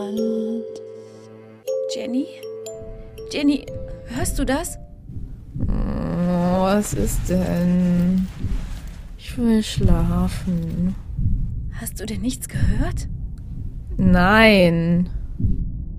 Land. Jenny? Jenny, hörst du das? Was ist denn? Ich will schlafen. Hast du denn nichts gehört? Nein.